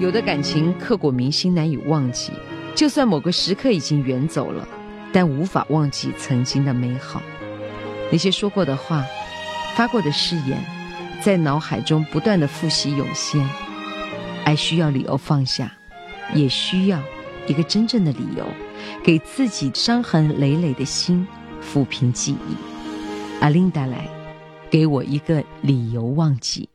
有的感情刻骨铭心，难以忘记，就算某个时刻已经远走了，但无法忘记曾经的美好。那些说过的话，发过的誓言，在脑海中不断的复习涌现。爱需要理由放下，也需要一个真正的理由，给自己伤痕累累的心抚平记忆。阿琳达来，给我一个理由忘记。